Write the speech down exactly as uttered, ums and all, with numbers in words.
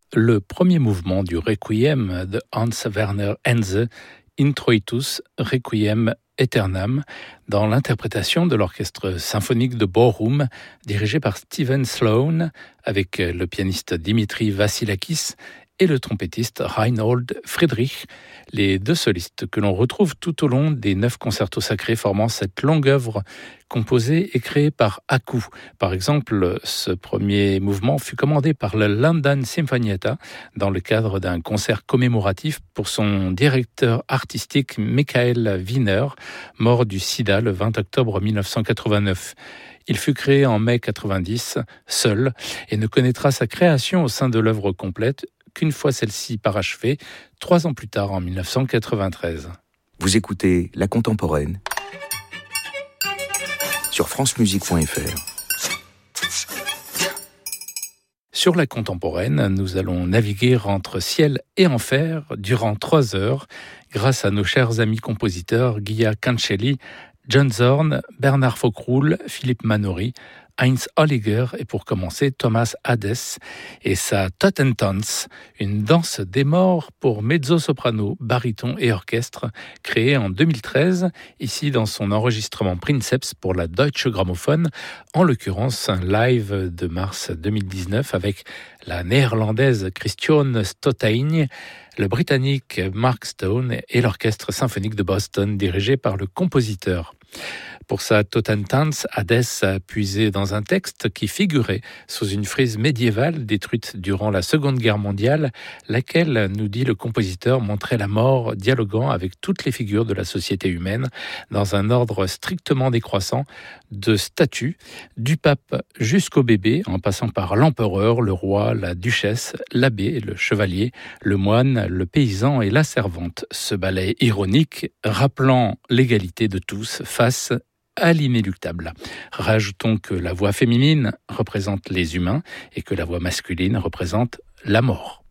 le premier mouvement du Requiem de Hans Werner Henze, Introitus Requiem Aeternam, dans l'interprétation de l'orchestre symphonique de Bochum, dirigé par Steven Sloan, avec le pianiste Dimitri Vassilakis et le trompettiste Reinhold Friedrich, les deux solistes que l'on retrouve tout au long des neuf concertos sacrés formant cette longue œuvre composée et créée par Haku. Par exemple, ce premier mouvement fut commandé par le London Sinfonietta dans le cadre d'un concert commémoratif pour son directeur artistique Michael Wiener, mort du sida le vingt octobre mille neuf cent quatre-vingt-neuf. Il fut créé en mai quatre-vingt-dix, seul, et ne connaîtra sa création au sein de l'œuvre complète qu'une fois celle-ci parachevée, trois ans plus tard, en mille neuf cent quatre-vingt-treize. Vous écoutez La Contemporaine sur francemusique point f r. Sur La Contemporaine, nous allons naviguer entre ciel et enfer durant trois heures, grâce à nos chers amis compositeurs Guia Cancelli, John Zorn, Bernard Fockrul, Philippe Manori, Heinz Holliger et pour commencer Thomas Hades et sa Totentanz, une danse des morts pour mezzo-soprano, baryton et orchestre, créée en deux mille treize, ici dans son enregistrement Princeps pour la Deutsche Grammophon, en l'occurrence un live de mars deux mille dix-neuf avec la néerlandaise Christiane Stotijn, le britannique Mark Stone et l'orchestre symphonique de Boston dirigé par le compositeur. Pour sa Totentanz, Hades a puisé dans un texte qui figurait sous une frise médiévale détruite durant la Seconde Guerre mondiale, laquelle, nous dit le compositeur, montrait la mort dialoguant avec toutes les figures de la société humaine dans un ordre strictement décroissant de statues, du pape jusqu'au bébé, en passant par l'empereur, le roi, la duchesse, l'abbé, le chevalier, le moine, le paysan et la servante. Ce ballet ironique rappelant l'égalité de tous face à l'inéluctable. Rajoutons que la voix féminine représente les humains et que la voix masculine représente la mort.